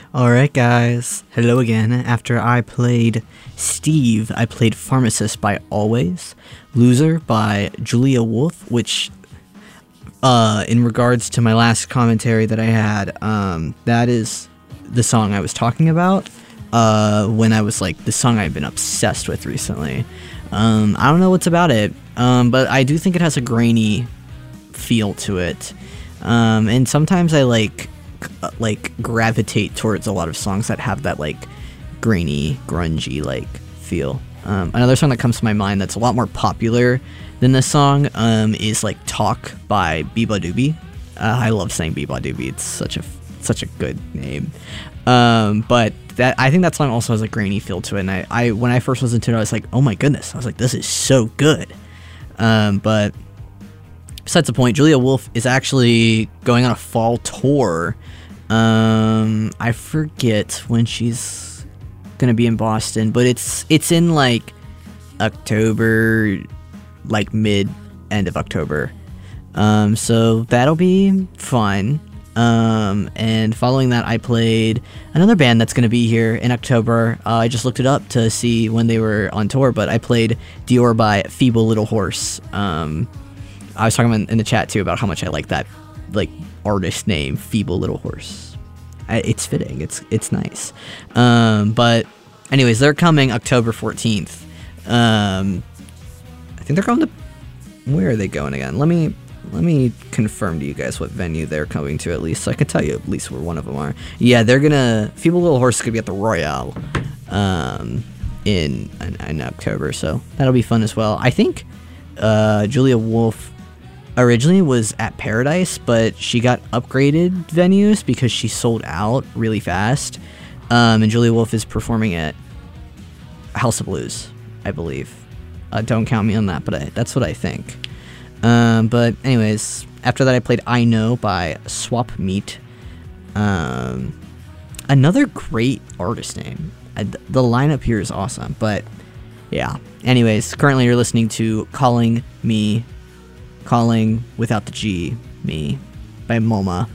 Alright, guys. Hello again. After I played Steve, I played Pharmacist by Always, Loser by Julia Wolf, which, in regards to my last commentary that I had, that is the song I was talking about, when I was like, the song I've been obsessed with recently. I don't know what's about it, but I do think it has a grainy feel to it, and sometimes I like gravitate towards a lot of songs that have that like grainy, grungy like feel. Another song that comes to my mind that's a lot more popular than this song is like Talk by Biba Doobie. I love saying Biba Doobie. It's such a good name. But I think that song also has a grainy feel to it, and I when I first listened to it, I was like, oh my goodness, I was like, this is so good. But besides the point, Julia Wolf is actually going on a fall tour. I forget when she's gonna be in Boston, but it's in like October, like end of October. So that'll be fun. And following that, I played another band that's gonna be here in October. I just looked it up to see when they were on tour, but I played Dior by Feeble Little Horse. I was talking in the chat too about how much I like that like artist name, Feeble Little Horse. It's fitting. It's nice. But anyways, they're coming October 14th. I think they're going to. Where are they going again? Let me confirm to you guys what venue they're coming to, at least, so I can tell you at least where one of them are. Yeah, they're gonna. Feeble Little Horse is gonna be at the Royale, in October, so that'll be fun as well. I think Julia Wolf originally was at Paradise, but she got upgraded venues because she sold out really fast. And Julia Wolf is performing at House of Blues, I believe. Don't count me on that, but that's what I think. But anyways, after that I played I Know by Swap Meet. Another great artist name. The lineup here is awesome, but yeah. Anyways, currently you're listening to Calling without the G, Me, by MoMA.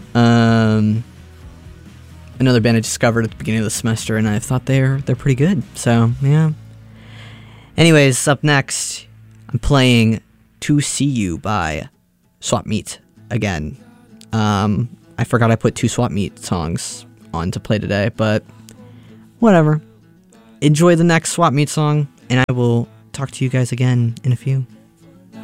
Another band I discovered at the beginning of the semester, and I thought they're pretty good. So yeah. Anyways, up next, I'm playing To See You by Swap Meet again. I forgot I put 2 Swap Meet songs on to play today, but whatever. Enjoy the next Swap Meet song, and I will talk to you guys again in a few.